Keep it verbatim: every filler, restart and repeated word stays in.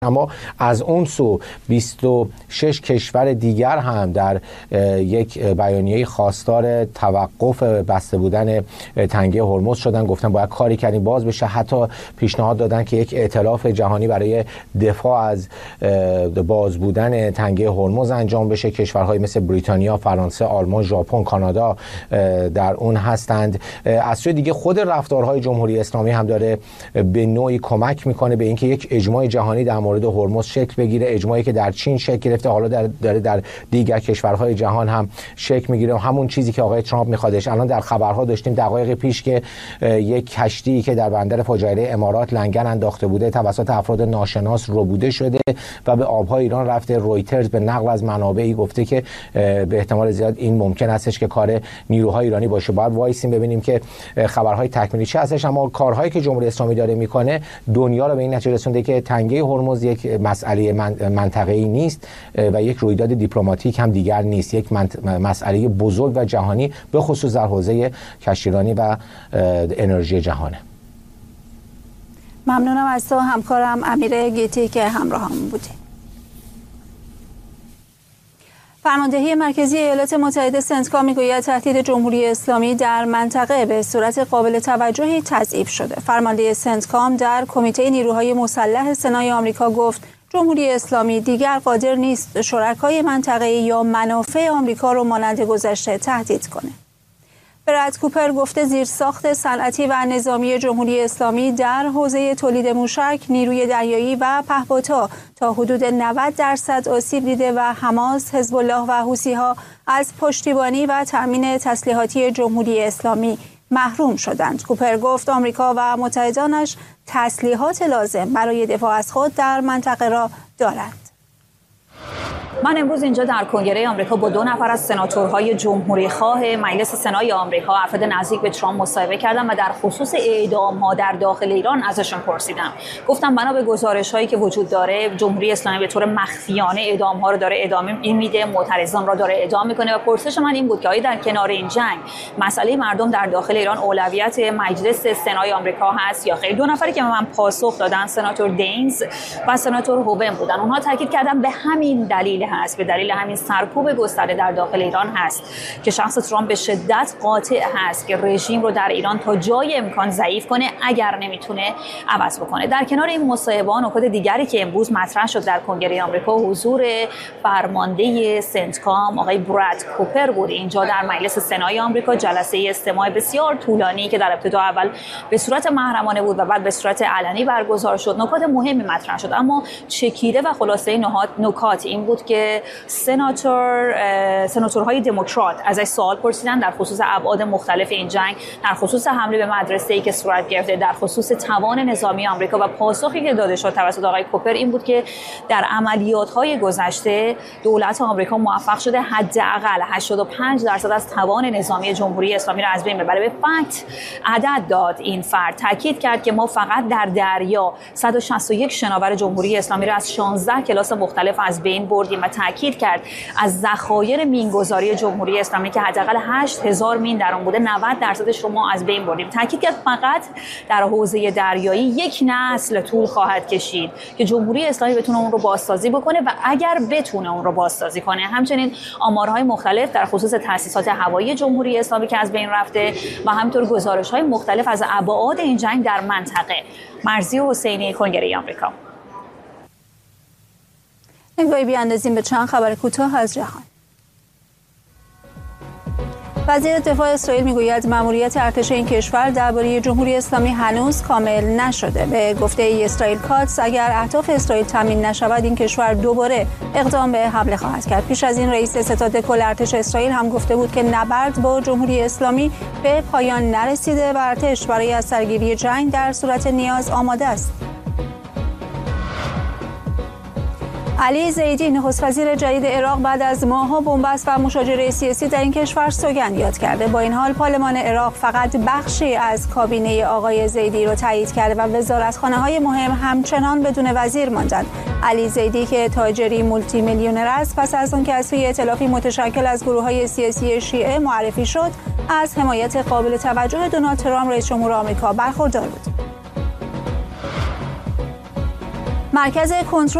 اما از اون سو بیست و شش کشور دیگر هم در یک بیانیه خواستار توقف بسته بودن تنگه هرمز شدن، گفتن باید کاری کردیم باز بشه. حتی پیشنهاد دادن که یک ائتلاف جهانی برای دفاع از باز بودن تنگه هرمز انجام بشه. کشورهای مثل بریتانیا، فرانسه، آلمان، ژاپن، کانادا در اون هستند. از سوی دیگه خود رفتارهای جمهوری اسلامی هم داره به نوعی کمک میکنه به اینکه یک اجماع جهانی در مورد هرمز شکل بگیره، اجماعی که در چین شکل گرفته، حالا در داره در دیگر کشورهای جهان هم شکل میگیره. همون چیزی که آقای ترامپ میخوادش. الان در خبرها داشتیم دقایق پیش که یک کشتی که در بندر فجایره امارات لنگر انداخته بوده توسط افراد ناشناس ربوده شده و به آبهای ایران رفته. رویترز به نقل از منابعی گفته که به احتمال زیاد این ممکن هستش که کار نیروهای ایرانی باشه. باید وایسیم ببینیم که خبرهای تکمیلی چه هستش. اما کارهایی که جمهوری اسلامی داره میکنه دنیا رو به این نتیجه رسونده که تنگه هرمز یک مسئله منطقه‌ای نیست و یک رویداد دیپلماتیک هم دیگر نیست، یک مسئله بزرگ و جهانی به خصوص در حوزه کشتیرانی و انرژی جهانه. ممنونم از تو همکارم امیر گیتی که همراه هم بودی. فرماندهی مرکزی ایالات متحده سنتکام میگوید تهدید جمهوری اسلامی در منطقه به صورت قابل توجهی تضعیف شده. فرمانده سنتکام در کمیته نیروهای مسلح سنای آمریکا گفت جمهوری اسلامی دیگر قادر نیست شرکای منطقه‌ای یا منافع آمریکا رو مانند گذشته تهدید کنه. براد کوپر گفته زیرساخت صنعتی و نظامی جمهوری اسلامی در حوزه تولید موشک، نیروی دریایی و پهپادها تا حدود نود درصد آسیب دیده و حماس، حزب الله و حوثی‌ها از پشتیبانی و تأمین تسلیحاتی جمهوری اسلامی محروم شدند. کوپر گفت آمریکا و متحدانش تسلیحات لازم برای دفاع از خود در منطقه را دارند. من امروز اینجا در کنگره آمریکا با دو نفر از سناتورهای جمهوری خواه مجلس سنای آمریکا، افراد نزدیک به ترامپ، مصاحبه کردم و در خصوص اعدام‌ها در داخل ایران ازشون پرسیدم. گفتم بنا به گزارش‌هایی که وجود داره جمهوری اسلامی به طور مخفیانه اعدام‌ها رو داره ادامه میده، معترضان را داره اعدام میکنه و پرسش من این بود که آیا در کنار این جنگ مسئله مردم در داخل ایران اولویت مجلس سنای آمریکا هست یا خیر؟ دو نفری که من پاسخ دادن سناتور دینز و سناتور هوبن بودن. اونها تاکید کردن به همین دلیل هست، به دلیل همین سرکوب گسترده در داخل ایران هست که شخص ترامپ به شدت قاطع هست که رژیم رو در ایران تا جای امکان ضعیف کنه اگر نمیتونه عوض بکنه. در کنار این مصاحبه نکات دیگری که امروز مطرح شد در کنگره آمریکا حضور فرمانده سنتکام آقای براد کوپر بود. اینجا در مجلس سنای آمریکا جلسه استماع بسیار طولانی که در ابتدا اول به صورت محرمانه بود و بعد به صورت علنی برگزار شد، نکات مهمی مطرح شد. اما چکیده و خلاصه نکات این بود که سناتور سناتورهای دموکرات ازش سوال پرسیدن در خصوص ابعاد مختلف این جنگ، در خصوص حمله به مدرسه‌ای که صورت گرفته، در خصوص توان نظامی آمریکا و پاسخی که داده شد توسط آقای کوپر این بود که در عملیات‌های گذشته دولت آمریکا موفق شده حداقل هشتاد و پنج درصد از توان نظامی جمهوری اسلامی را از بین ببره. به فکت عدد داد این فرد، تاکید کرد که ما فقط در دریا صد و شصت و یک شناور جمهوری اسلامی را از شانزده کلاس مختلف از بین بردیم و تاکید کرد از ذخایر مینگذاری جمهوری اسلامی که حداقل هشت هزار مین در آن بوده نود درصدش رو ما از بین بردیم. تاکید کرد فقط در حوزه دریایی یک نسل طول خواهد کشید که جمهوری اسلامی بتونه اون رو بازسازی بکنه و اگر بتونه اون رو بازسازی کنه. همچنین آمارهای مختلف در خصوص تأسیسات هوایی جمهوری اسلامی که از بین رفته و همینطور گزارش‌های مختلف از ابعاد این جنگ در منطقه. مرضی حسینی، کنگره آمریکا. نگاهی بیاندازیم به چند خبر کوتاه از جهان. وزیر دفاع اسرائیل میگوید مأموریت ارتش این کشور درباره جمهوری اسلامی هنوز کامل نشده. به گفته اسرائیل کاتس اگر اهداف اسرائیل تامین نشود این کشور دوباره اقدام به حمله خواهد کرد. پیش از این رئیس ستاد کل ارتش اسرائیل هم گفته بود که نبرد با جمهوری اسلامی به پایان نرسیده و ارتش برای از سرگیری جنگ در صورت نیاز آماده است. علی زیدی نخست وزیر جدید عراق بعد از ماه‌ها بنبست و مشاجره سیاسی در این کشور سوگند یاد کرده. با این حال پارلمان عراق فقط بخشی از کابینه آقای زیدی را تایید کرده و وزارتخانه‌های مهم همچنان بدون وزیر ماندند. علی زیدی که تاجری مولتی میلیونر است پس از آن که از سوی ائتلافی متشکل از گروه‌های سیاسی شیعه معرفی شد از حمایت قابل توجه دونالد ترامپ رئیس جمهور آمریکا برخوردار بود. مرکز کنترل